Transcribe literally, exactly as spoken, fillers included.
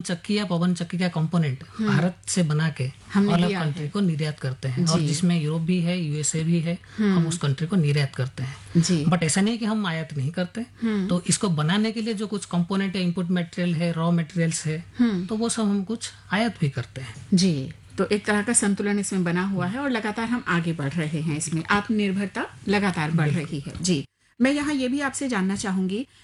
चक्की या पवन चक्की का कंपोनेंट भारत से बना के हमने अलग लिया कंट्री है। को निर्यात करते हैं, और जिसमें यूरोप भी है, यूएसए भी है, हम उस कंट्री को निर्यात करते हैं। जी। बट ऐसा नहीं कि हम आयात नहीं करते। तो इसको बनाने के लिए जो कुछ कंपोनेंट है, इनपुट मटेरियल है, रॉ मटेरियल्स है, तो वो सब हम कुछ आयात भी करते हैं। जी, तो एक तरह का संतुलन इसमें बना हुआ है और लगातार हम आगे बढ़ रहे हैं, इसमें आत्मनिर्भरता लगातार बढ़ रही है। जी, मैं यहाँ ये भी आपसे जानना चाहूंगी